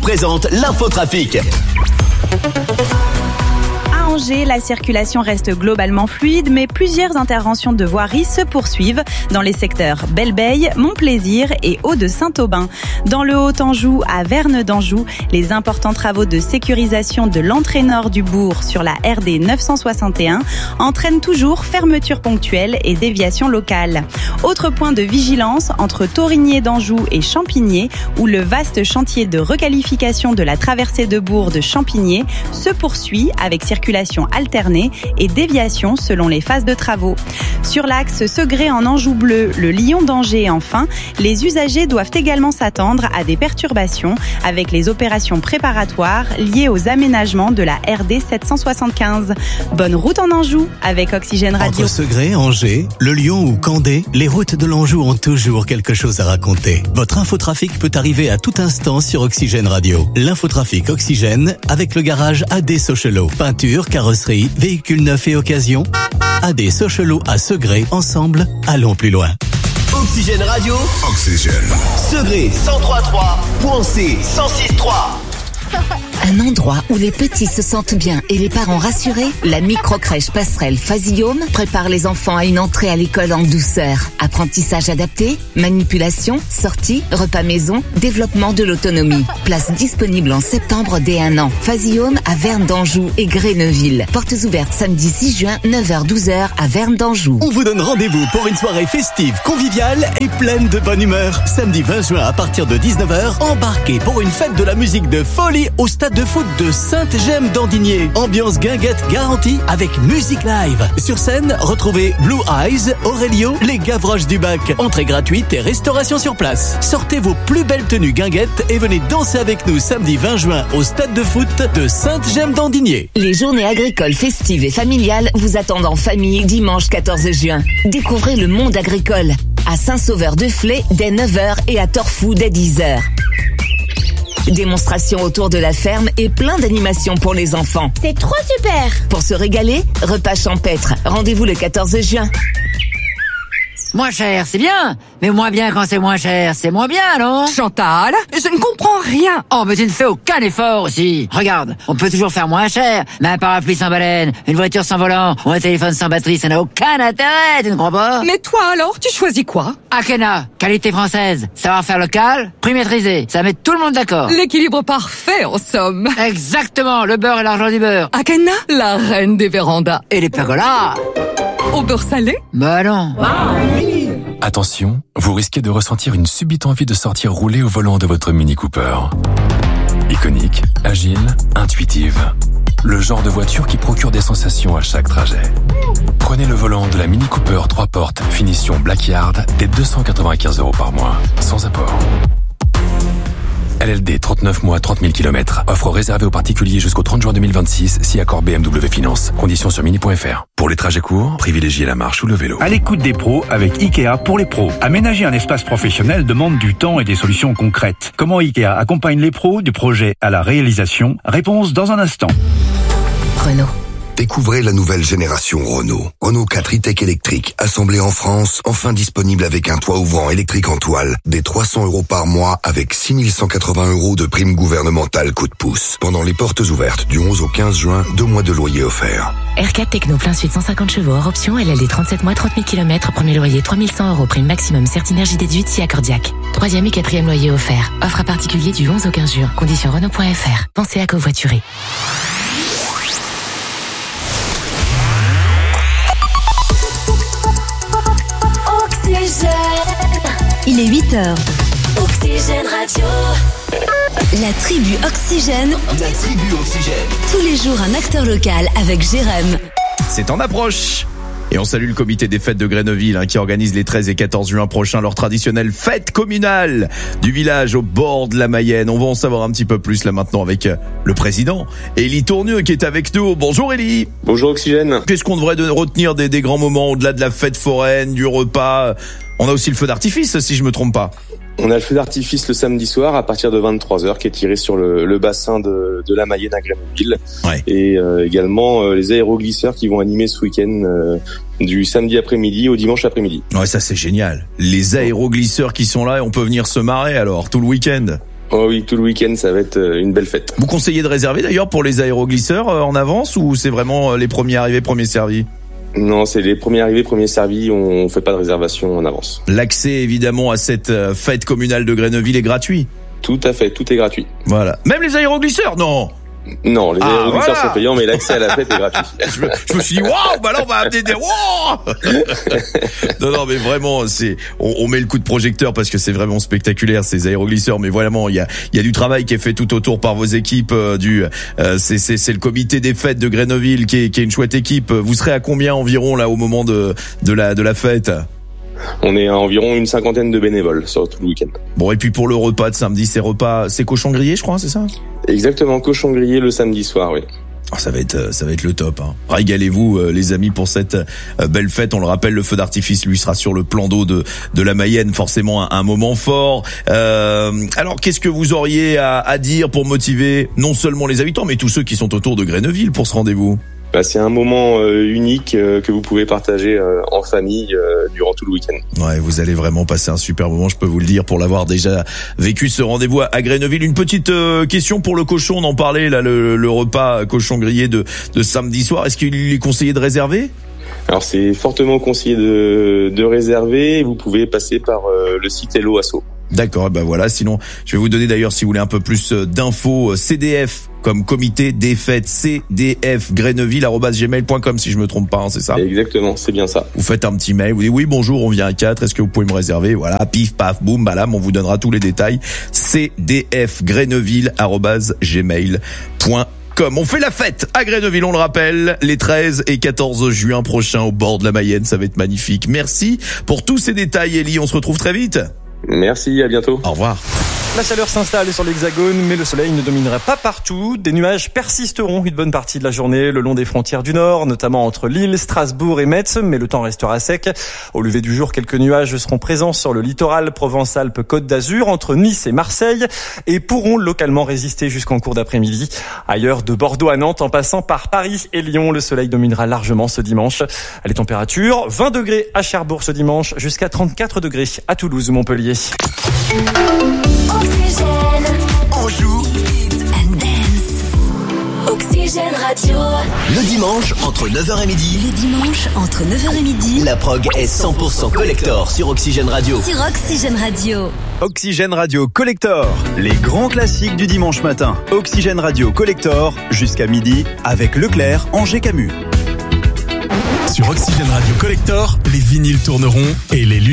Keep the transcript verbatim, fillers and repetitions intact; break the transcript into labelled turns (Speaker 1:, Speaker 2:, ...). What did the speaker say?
Speaker 1: présente l'infotrafic.
Speaker 2: À Angers, la circulation reste globalement fluide, mais plusieurs interventions de voirie se poursuivent dans les secteurs Belle-Beille, Montplaisir et Hauts-de-Saint-Aubin. Dans le Haut-Anjou, à Verne d'Anjou, les importants travaux de sécurisation de l'entrée nord du bourg sur la R D neuf cent soixante et un entraînent toujours fermeture ponctuelle et déviation locale. Autre point de vigilance entre Taurigné d'Anjou et Champigné, où le vaste chantier de requalification de la traversée de bourg de Champigné se poursuit avec circulation alternée et déviation selon les phases de travaux. Sur l'axe Segré en Anjou bleu, le Lion d'Angers enfin, les usagers doivent également s'attendre à des perturbations avec les opérations préparatoires liées aux aménagements de la R D sept cent soixante-quinze. Bonne route en Anjou avec Oxygène Radio.
Speaker 1: Entre Segré, Angers, le Lion ou Candé, les routes de l'Anjou ont toujours quelque chose à raconter. Votre infotrafic peut arriver à tout instant sur Oxygène Radio. L'infotrafic Oxygène avec le garage A D Sochelo. Peinture, carrosserie, véhicules neufs et occasion. A D Sochelo à Segré, ensemble, allons plus loin. Oxygène Radio.
Speaker 3: Oxygène.
Speaker 1: Segré cent trois virgule trois. Poincé cent six virgule trois.
Speaker 4: Un endroit où les petits se sentent bien et les parents rassurés, la microcrèche Passerelle Fasillaume prépare les enfants à une entrée à l'école en douceur. Apprentissage adapté, manipulation, sortie, repas maison, développement de l'autonomie. Place disponible en septembre dès un an. Fasillaume à Verne d'Anjou et Gréneuville. Portes ouvertes samedi six juin, neuf heures douze heures à Verne d'Anjou.
Speaker 1: On vous donne rendez-vous pour une soirée festive, conviviale et pleine de bonne humeur. Samedi vingt juin à partir de dix-neuf heures, embarquez pour une fête de la musique de folie au stade de foot de Sainte-Gemme-d'Andigné. Ambiance guinguette garantie avec musique live. Sur scène, retrouvez Blue Eyes, Aurelio, les Gavroches du Bac. Entrée gratuite et restauration sur place. Sortez vos plus belles tenues guinguettes et venez danser avec nous samedi vingt juin au stade de foot de Sainte-Gemme-d'Andigné.
Speaker 4: Les journées agricoles festives et familiales vous attendent en famille dimanche quatorze juin. Découvrez le monde agricole à Saint-Sauveur-de-Flay dès neuf heures et à Torfou dès dix heures. Démonstration autour de la ferme et plein d'animations pour les enfants.
Speaker 5: C'est trop super!
Speaker 4: Pour se régaler, repas champêtre. Rendez-vous le quatorze juin.
Speaker 6: Moins cher, c'est bien, mais moins bien quand c'est moins cher, c'est moins bien, non?
Speaker 7: Chantal, je ne comprends rien.
Speaker 6: Oh, mais tu ne fais aucun effort aussi. Regarde, on peut toujours faire moins cher, mais un parapluie sans baleine, une voiture sans volant, ou un téléphone sans batterie, ça n'a aucun intérêt, tu ne crois pas?
Speaker 7: Mais toi alors, tu choisis quoi?
Speaker 6: Akena, qualité française, savoir-faire local, prix maîtrisé, ça met tout le monde d'accord.
Speaker 7: L'équilibre parfait, en somme.
Speaker 6: Exactement, le beurre et l'argent du beurre.
Speaker 7: Akena, la reine des vérandas.
Speaker 6: Et les pergolas.
Speaker 7: Au beurre salé?
Speaker 6: Bah non.
Speaker 8: Attention, vous risquez de ressentir une subite envie de sortir rouler au volant de votre Mini Cooper. Iconique, agile, intuitive. Le genre de voiture qui procure des sensations à chaque trajet. Prenez le volant de la Mini Cooper trois portes, finition Blackyard, dès deux cent quatre-vingt-quinze euros par mois, sans apport. L L D, trente-neuf mois, trente mille kilomètres. Offre réservée aux particuliers jusqu'au trente juin deux mille vingt-six, si accord B M W Finance. Conditions sur mini point f r. Pour les trajets courts, privilégiez la marche ou le vélo.
Speaker 9: À l'écoute des pros avec Ikea pour les pros. Aménager un espace professionnel demande du temps et des solutions concrètes. Comment Ikea accompagne les pros du projet à la réalisation? Réponse dans un instant.
Speaker 4: Renault.
Speaker 3: Découvrez la nouvelle génération Renault. Renault quatre e-Tech électrique, assemblé en France, enfin disponible avec un toit ouvrant électrique en toile, des trois cents euros par mois avec six mille cent quatre-vingts euros de prime gouvernementale coup de pouce. Pendant les portes ouvertes du onze au quinze juin, deux mois de loyer offerts.
Speaker 10: R quatre Techno plein sud cent cinquante chevaux hors option, L L D trente-sept mois, trente mille kilomètres, premier loyer trois mille cent euros, prime maximum Certinergie déduite si accordiaque. Troisième et quatrième loyer offert. Offre à particulier du onze au quinze juin. Conditions Renault point f r. Pensez à covoiturer.
Speaker 11: Il est huit heures.
Speaker 5: Oxygène Radio.
Speaker 11: La tribu Oxygène.
Speaker 1: La tribu Oxygène.
Speaker 11: Tous les jours un acteur local avec Jérém.
Speaker 12: C'est en approche. Et on salue le comité des fêtes de Gréneuville hein, qui organise les treize et quatorze juin prochains leur traditionnelle fête communale du village au bord de la Mayenne. On va en savoir un petit peu plus là maintenant avec le président Élie Tournieux qui est avec nous. Bonjour Élie.
Speaker 13: Bonjour Oxygène.
Speaker 12: Qu'est-ce qu'on devrait de retenir des, des grands moments au-delà de la fête foraine, du repas? On a aussi le feu d'artifice si je me trompe pas.
Speaker 13: On a le feu d'artifice le samedi soir à partir de vingt-trois heures qui est tiré sur le, le bassin de, de la Mayenne à Gréneuville.
Speaker 12: Ouais.
Speaker 13: Et euh, également euh, les aéroglisseurs qui vont animer ce week-end euh, du samedi après-midi au dimanche après-midi.
Speaker 12: Ouais, ça c'est génial. Les aéroglisseurs qui sont là et on peut venir se marrer alors tout le week-end.
Speaker 13: Oh oui, tout le week-end, ça va être une belle fête.
Speaker 12: Vous conseillez de réserver d'ailleurs pour les aéroglisseurs en avance ou c'est vraiment les premiers arrivés, premiers servis ?
Speaker 13: Non, c'est les premiers arrivés, premiers servis, on fait pas de réservation en avance.
Speaker 12: L'accès évidemment à cette fête communale de Greneville est gratuit ?
Speaker 13: Tout à fait, tout est gratuit.
Speaker 12: Voilà. Même les aéroglisseurs, non ?
Speaker 13: Non, les
Speaker 12: ah,
Speaker 13: aéroglisseurs
Speaker 12: voilà.
Speaker 13: sont payants, mais l'accès à la fête est gratuit.
Speaker 12: je, me, je me suis dit, waouh, bah là on va amener des waouh. Non, non, mais vraiment, c'est, on, on met le coup de projecteur parce que c'est vraiment spectaculaire ces aéroglisseurs. Mais vraiment, il y a, il y a du travail qui est fait tout autour par vos équipes. Euh, du, euh, c'est, c'est, c'est le comité des fêtes de Greneville qui est, qui est une chouette équipe. Vous serez à combien environ là au moment de, de la, de la fête ?
Speaker 13: On est à environ une cinquantaine de bénévoles sur tout le week-end.
Speaker 12: Bon, et puis pour le repas de samedi, c'est repas, c'est cochon grillé, je crois, c'est ça ?
Speaker 13: Exactement, cochon grillé le samedi soir, oui.
Speaker 12: Oh, ça va être, ça va être le top. Hein. Régalez-vous, euh, les amis, pour cette euh, belle fête. On le rappelle, le feu d'artifice, lui, sera sur le plan d'eau de de la Mayenne, forcément un, un moment fort. Euh, alors, qu'est-ce que vous auriez à, à dire pour motiver non seulement les habitants, mais tous ceux qui sont autour de Greneville pour ce rendez-vous ?
Speaker 13: Bah, c'est un moment euh, unique euh, que vous pouvez partager euh, en famille euh, durant tout le week-end.
Speaker 12: Ouais, vous allez vraiment passer un super moment, je peux vous le dire, pour l'avoir déjà vécu ce rendez-vous à, à Greneville. Une petite euh, question pour le cochon, on en parlait là, le, le repas cochon grillé de, de samedi soir. Est-ce qu'il est conseillé de réserver ?
Speaker 13: Alors c'est fortement conseillé de, de réserver. Vous pouvez passer par euh, le site Hello Asso.
Speaker 12: D'accord, ben voilà. Sinon, je vais vous donner d'ailleurs, si vous voulez un peu plus d'infos, C D F comme comité des fêtes, C D F Greneville arobase gmail point com si je me trompe pas, hein, c'est ça ?
Speaker 13: Exactement, c'est bien ça.
Speaker 12: Vous faites un petit mail, vous dites oui bonjour, on vient à quatre, est-ce que vous pouvez me réserver ? Voilà, pif paf boum, balam, on vous donnera tous les détails. C D F Greneville arobase gmail point com. Comme on fait la fête à Greneville, on le rappelle, les treize et quatorze juin prochains au bord de la Mayenne, ça va être magnifique. Merci pour tous ces détails, Elie, on se retrouve très vite.
Speaker 13: Merci, à bientôt.
Speaker 12: Au revoir.
Speaker 14: La chaleur s'installe sur l'Hexagone, mais le soleil ne dominera pas partout. Des nuages persisteront une bonne partie de la journée le long des frontières du Nord, notamment entre Lille, Strasbourg et Metz, mais le temps restera sec. Au lever du jour, quelques nuages seront présents sur le littoral Provence-Alpes-Côte d'Azur, entre Nice et Marseille, et pourront localement résister jusqu'en cours d'après-midi. Ailleurs, de Bordeaux à Nantes, en passant par Paris et Lyon, le soleil dominera largement ce dimanche. Les températures, vingt degrés à Cherbourg ce dimanche, jusqu'à trente-quatre degrés à Toulouse ou Montpellier.
Speaker 5: Oxygène. On joue and dance. Oxygène Radio.
Speaker 1: Le dimanche, entre neuf heures et midi.
Speaker 11: Les dimanches, entre neuf heures et midi.
Speaker 1: La prog est cent pour cent collector sur Oxygène Radio.
Speaker 11: Sur Oxygène Radio.
Speaker 15: Oxygène Radio Collector. Les grands classiques du dimanche matin. Oxygène Radio Collector, jusqu'à midi, avec Leclerc, Angers Camus.
Speaker 16: Sur Oxygène Radio Collector, les vinyles tourneront et les lunettes